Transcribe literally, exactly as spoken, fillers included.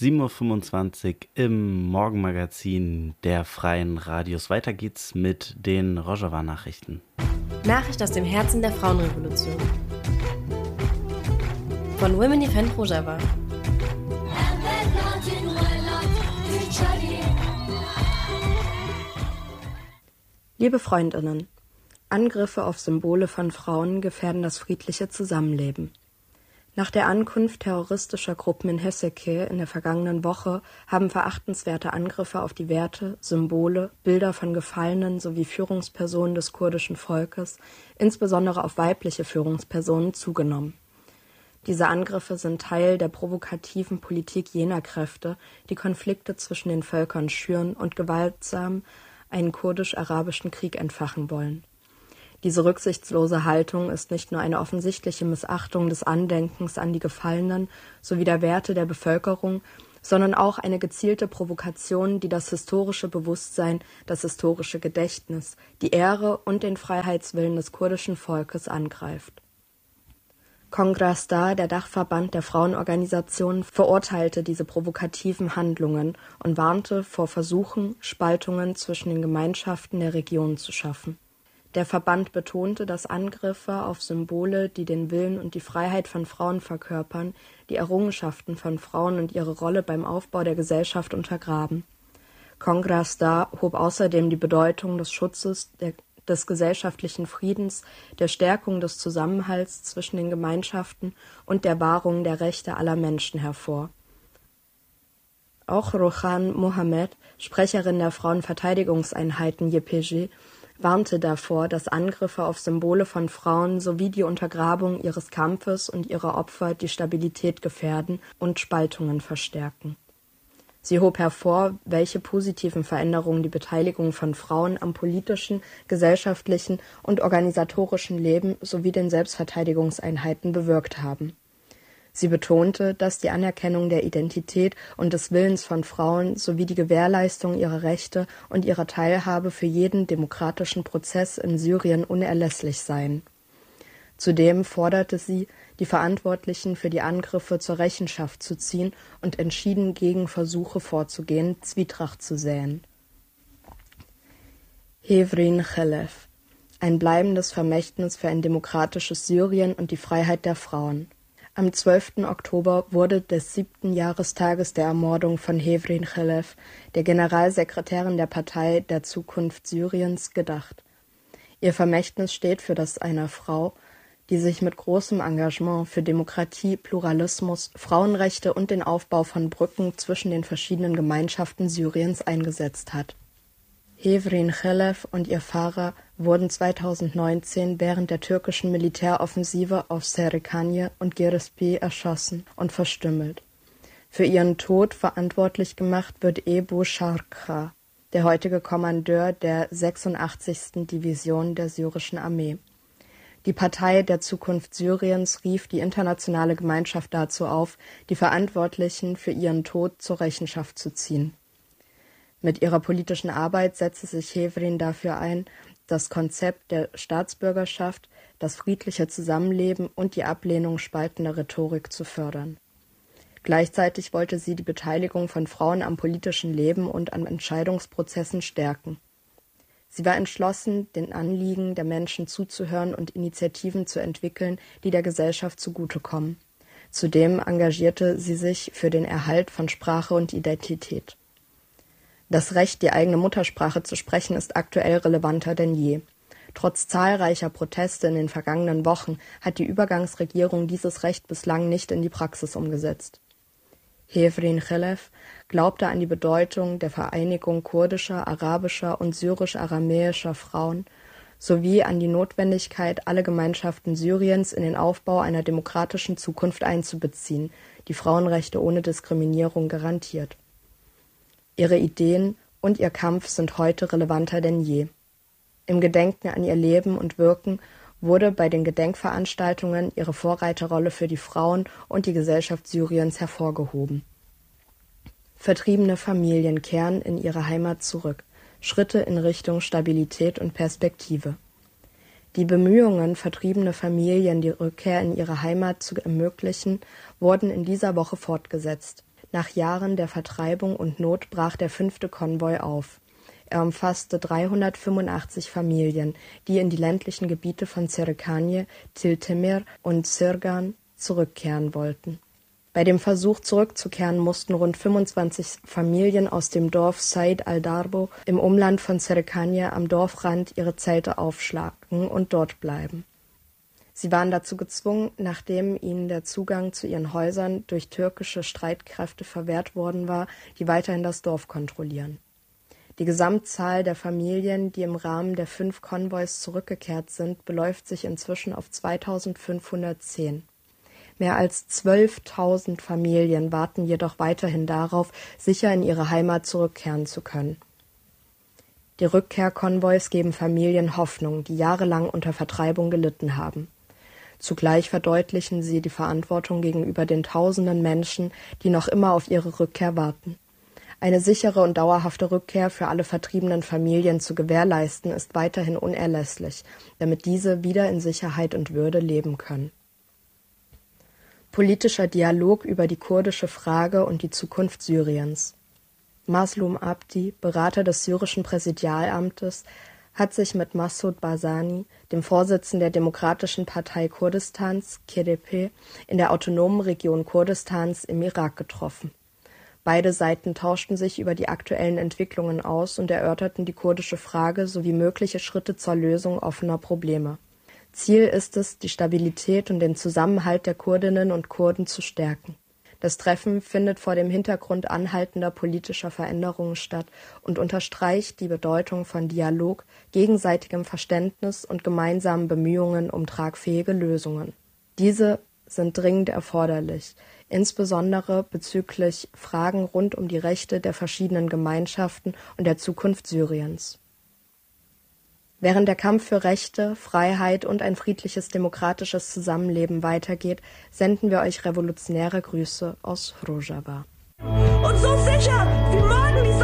sieben Uhr fünfundzwanzig im Morgenmagazin der Freien Radios. Weiter geht's mit den Rojava-Nachrichten. Nachricht aus dem Herzen der Frauenrevolution. Von Women Defend Rojava. Liebe Freundinnen, Angriffe auf Symbole von Frauen gefährden das friedliche Zusammenleben. Nach der Ankunft terroristischer Gruppen in Heseke in der vergangenen Woche haben verachtenswerte Angriffe auf die Werte, Symbole, Bilder von Gefallenen sowie Führungspersonen des kurdischen Volkes, insbesondere auf weibliche Führungspersonen, zugenommen. Diese Angriffe sind Teil der provokativen Politik jener Kräfte, die Konflikte zwischen den Völkern schüren und gewaltsam einen kurdisch-arabischen Krieg entfachen wollen. Diese rücksichtslose Haltung ist nicht nur eine offensichtliche Missachtung des Andenkens an die Gefallenen sowie der Werte der Bevölkerung, sondern auch eine gezielte Provokation, die das historische Bewusstsein, das historische Gedächtnis, die Ehre und den Freiheitswillen des kurdischen Volkes angreift. Kongrasda, der Dachverband der Frauenorganisationen, verurteilte diese provokativen Handlungen und warnte vor Versuchen, Spaltungen zwischen den Gemeinschaften der Region zu schaffen. Der Verband betonte, dass Angriffe auf Symbole, die den Willen und die Freiheit von Frauen verkörpern, die Errungenschaften von Frauen und ihre Rolle beim Aufbau der Gesellschaft untergraben. Kongrasda hob außerdem die Bedeutung des Schutzes der, des gesellschaftlichen Friedens, der Stärkung des Zusammenhalts zwischen den Gemeinschaften und der Wahrung der Rechte aller Menschen hervor. Auch Rohan Mohammed, Sprecherin der Frauenverteidigungseinheiten J P G, warnte davor, dass Angriffe auf Symbole von Frauen sowie die Untergrabung ihres Kampfes und ihrer Opfer die Stabilität gefährden und Spaltungen verstärken. Sie hob hervor, welche positiven Veränderungen die Beteiligung von Frauen am politischen, gesellschaftlichen und organisatorischen Leben sowie den Selbstverteidigungseinheiten bewirkt haben. Sie betonte, dass die Anerkennung der Identität und des Willens von Frauen sowie die Gewährleistung ihrer Rechte und ihrer Teilhabe für jeden demokratischen Prozess in Syrien unerlässlich seien. Zudem forderte sie, die Verantwortlichen für die Angriffe zur Rechenschaft zu ziehen und entschieden gegen Versuche vorzugehen, Zwietracht zu säen. Hevrin Khelef, ein bleibendes Vermächtnis für ein demokratisches Syrien und die Freiheit der Frauen. Am zwölften Oktober wurde des siebten Jahrestages der Ermordung von Hevrin Khelef, der Generalsekretärin der Partei der Zukunft Syriens, gedacht. Ihr Vermächtnis steht für das einer Frau, die sich mit großem Engagement für Demokratie, Pluralismus, Frauenrechte und den Aufbau von Brücken zwischen den verschiedenen Gemeinschaften Syriens eingesetzt hat. Hevrin Khelef und ihr Fahrer wurden zweitausendneunzehn während der türkischen Militäroffensive auf Serikanye und Giresun erschossen und verstümmelt. Für ihren Tod verantwortlich gemacht wird Ebu Sharqa, der heutige Kommandeur der sechsundachtzigsten Division der syrischen Armee. Die Partei der Zukunft Syriens rief die internationale Gemeinschaft dazu auf, die Verantwortlichen für ihren Tod zur Rechenschaft zu ziehen. Mit ihrer politischen Arbeit setzte sich Hevrin dafür ein, das Konzept der Staatsbürgerschaft, das friedliche Zusammenleben und die Ablehnung spaltender Rhetorik zu fördern. Gleichzeitig wollte sie die Beteiligung von Frauen am politischen Leben und an Entscheidungsprozessen stärken. Sie war entschlossen, den Anliegen der Menschen zuzuhören und Initiativen zu entwickeln, die der Gesellschaft zugutekommen. Zudem engagierte sie sich für den Erhalt von Sprache und Identität. Das Recht, die eigene Muttersprache zu sprechen, ist aktuell relevanter denn je. Trotz zahlreicher Proteste in den vergangenen Wochen hat die Übergangsregierung dieses Recht bislang nicht in die Praxis umgesetzt. Hevrin Khelef glaubte an die Bedeutung der Vereinigung kurdischer, arabischer und syrisch-aramäischer Frauen sowie an die Notwendigkeit, alle Gemeinschaften Syriens in den Aufbau einer demokratischen Zukunft einzubeziehen, die Frauenrechte ohne Diskriminierung garantiert. Ihre Ideen und ihr Kampf sind heute relevanter denn je. Im Gedenken an ihr Leben und Wirken wurde bei den Gedenkveranstaltungen ihre Vorreiterrolle für die Frauen und die Gesellschaft Syriens hervorgehoben. Vertriebene Familien kehren in ihre Heimat zurück, Schritte in Richtung Stabilität und Perspektive. Die Bemühungen, vertriebene Familien die Rückkehr in ihre Heimat zu ermöglichen, wurden in dieser Woche fortgesetzt. Nach Jahren der Vertreibung und Not brach der fünfte Konvoi auf. Er umfasste dreihundertfünfundachtzig Familien, die in die ländlichen Gebiete von Serikanye, Tiltemir und Sirgan zurückkehren wollten. Bei dem Versuch zurückzukehren mussten rund fünfundzwanzig Familien aus dem Dorf Said al-Darbo im Umland von Serikanye am Dorfrand ihre Zelte aufschlagen und dort bleiben. Sie waren dazu gezwungen, nachdem ihnen der Zugang zu ihren Häusern durch türkische Streitkräfte verwehrt worden war, die weiterhin das Dorf kontrollieren. Die Gesamtzahl der Familien, die im Rahmen der fünf Konvois zurückgekehrt sind, beläuft sich inzwischen auf zweitausendfünfhundertzehn. Mehr als zwölftausend Familien warten jedoch weiterhin darauf, sicher in ihre Heimat zurückkehren zu können. Die Rückkehrkonvois geben Familien Hoffnung, die jahrelang unter Vertreibung gelitten haben. Zugleich verdeutlichen sie die Verantwortung gegenüber den tausenden Menschen, die noch immer auf ihre Rückkehr warten. Eine sichere und dauerhafte Rückkehr für alle vertriebenen Familien zu gewährleisten, ist weiterhin unerlässlich, damit diese wieder in Sicherheit und Würde leben können. Politischer Dialog über die kurdische Frage und die Zukunft Syriens. Mazlum Abdi, Berater des syrischen Präsidialamtes, hat sich mit Massoud Barzani, dem Vorsitzenden der Demokratischen Partei Kurdistans, K D P, in der autonomen Region Kurdistans im Irak getroffen. Beide Seiten tauschten sich über die aktuellen Entwicklungen aus und erörterten die kurdische Frage sowie mögliche Schritte zur Lösung offener Probleme. Ziel ist es, die Stabilität und den Zusammenhalt der Kurdinnen und Kurden zu stärken. Das Treffen findet vor dem Hintergrund anhaltender politischer Veränderungen statt und unterstreicht die Bedeutung von Dialog, gegenseitigem Verständnis und gemeinsamen Bemühungen um tragfähige Lösungen. Diese sind dringend erforderlich, insbesondere bezüglich Fragen rund um die Rechte der verschiedenen Gemeinschaften und der Zukunft Syriens. Während der Kampf für Rechte, Freiheit und ein friedliches demokratisches Zusammenleben weitergeht, senden wir euch revolutionäre Grüße aus Rojava. Und so sicher wie morgen die